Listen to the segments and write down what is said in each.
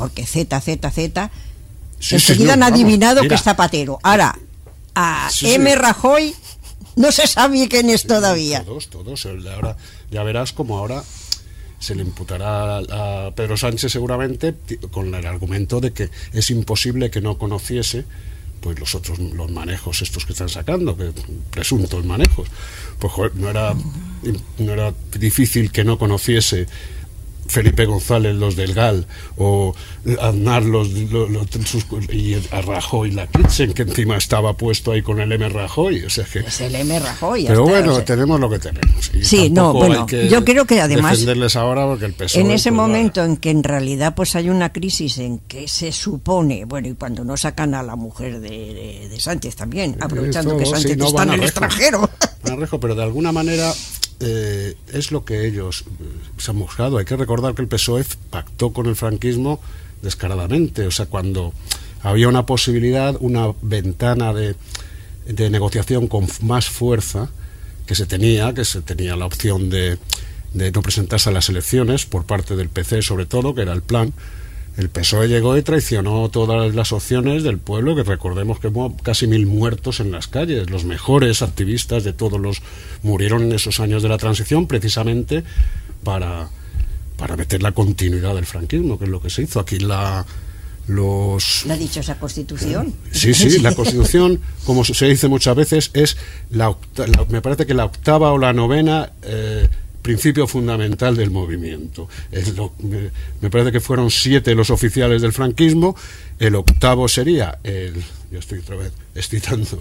porque Z, enseguida han adivinado que es Zapatero. Ahora, a M. Rajoy no se sabe quién es todavía. Todos. Ahora ya verás como ahora se le imputará a Pedro Sánchez seguramente con el argumento de que es imposible que no conociese pues los manejos estos que están sacando, que presuntos manejos. Pues joder, no era difícil que no conociese Felipe González los del GAL, o Aznar y a Rajoy la Kitchen, que encima estaba puesto ahí con el M. Rajoy, o sea que... Es el M. Rajoy. Pero bueno, tenemos lo que tenemos. Y sí, no, bueno, yo creo que además... defenderles ahora porque el PSOE... En ese momento en que en realidad pues hay una crisis en que se supone, bueno, y cuando no sacan a la mujer de Sánchez también, aprovechando que Sánchez está en el extranjero. Pero de alguna manera... es lo que ellos se han buscado. Hay que recordar que el PSOE pactó con el franquismo descaradamente, o sea, cuando había una posibilidad, una ventana de negociación con más fuerza que se tenía la opción de no presentarse a las elecciones por parte del PC, sobre todo, que era el plan. El PSOE llegó y traicionó todas las opciones del pueblo, que recordemos que hubo casi 1000 muertos en las calles. Los mejores activistas de todos los murieron en esos años de la transición, precisamente para meter la continuidad del franquismo, que es lo que se hizo. Aquí la dichosa Constitución. Sí, la Constitución, como se dice muchas veces, es me parece que la octava o la novena principio fundamental del movimiento. Me parece que fueron 7 los oficiales del franquismo, el octavo sería yo estoy otra vez excitando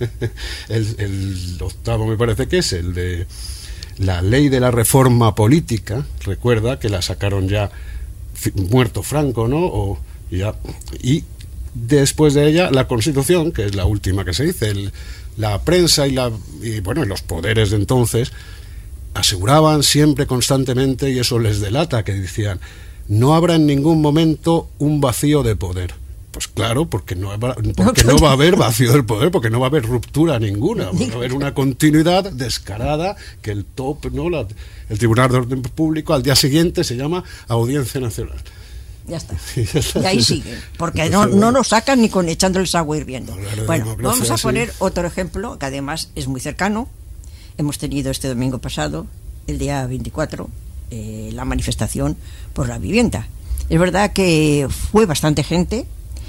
el octavo me parece que es el de la ley de la reforma política. Recuerda que la sacaron ya muerto Franco, ¿no? Y después de ella la Constitución, que es la última que se dice. La prensa y los poderes de entonces aseguraban siempre, constantemente, y eso les delata, que decían: no habrá en ningún momento un vacío de poder. Pues claro, porque no va a haber vacío del poder, porque no va a haber ruptura ninguna, va a haber una continuidad descarada, que el el Tribunal de Orden Público al día siguiente se llama Audiencia Nacional. Ya está. Y ahí sigue, porque no lo sacan ni con echando el agua hirviendo. Bueno, vamos a poner otro ejemplo, que además es muy cercano. Hemos tenido este domingo pasado, el día 24, la manifestación por la vivienda. Es verdad que fue bastante gente.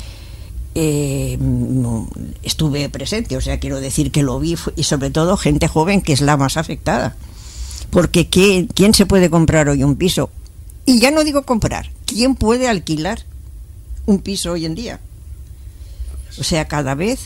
Estuve presente, o sea, quiero decir que lo vi, y sobre todo gente joven, que es la más afectada. Porque ¿quién se puede comprar hoy un piso? Y ya no digo comprar, ¿quién puede alquilar un piso hoy en día? O sea, cada vez...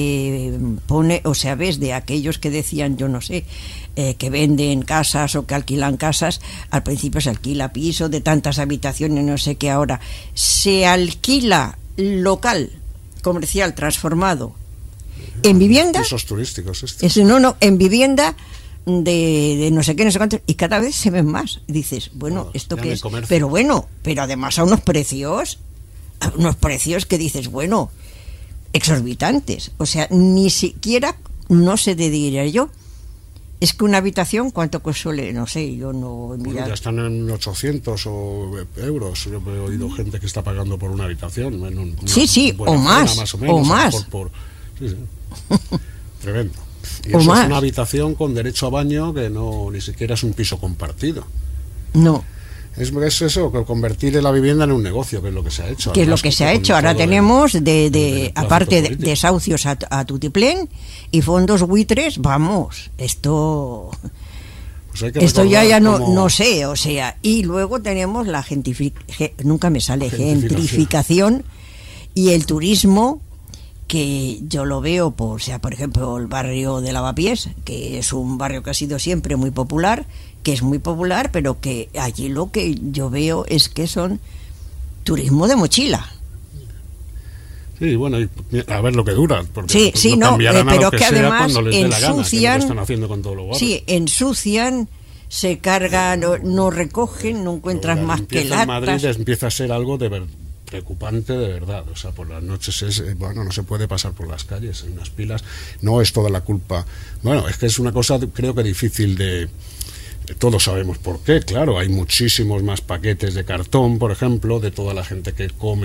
ves de aquellos que decían, yo no sé, que venden casas o que alquilan casas. Al principio se alquila piso de tantas habitaciones, no sé qué. Ahora se alquila local, comercial, transformado en vivienda. Pisos turísticos. En vivienda de no sé qué, no sé cuántos, y cada vez se ven más. Dices, bueno, ¿esto qué es? Pero además a unos precios que dices, bueno, exorbitantes. O sea, ni siquiera, no sé de diría yo, es que una habitación, ¿cuánto suele? No sé, yo no he mirado. Ya están en 800 euros. Yo he oído gente que está pagando por una habitación. O más. Sí. Tremendo. Y eso es una habitación con derecho a baño, que ni siquiera es un piso compartido. No. Es eso, convertir la vivienda en un negocio, que es lo que se ha hecho. Que es lo que se ha hecho. Ahora tenemos, aparte de desahucios a tutiplén y fondos buitres, vamos, esto ya no sé, o sea, y luego tenemos la gentrificación y el turismo, que yo lo veo por ejemplo, el barrio de Lavapiés, que es un barrio que ha sido siempre muy popular, pero que allí lo que yo veo es que son turismo de mochila. Sí, bueno, a ver lo que dura, porque pero que además ensucian, están haciendo con todos los barrios. Sí, ensucian, se cargan, no recogen, no encuentras más que latas. En Madrid empieza a ser algo preocupante de verdad. O sea, por las noches no se puede pasar por las calles en unas pilas. No es toda la culpa. Bueno, es que es una cosa, creo que difícil de Todos sabemos por qué, claro, hay muchísimos más paquetes de cartón, por ejemplo, de toda la gente que come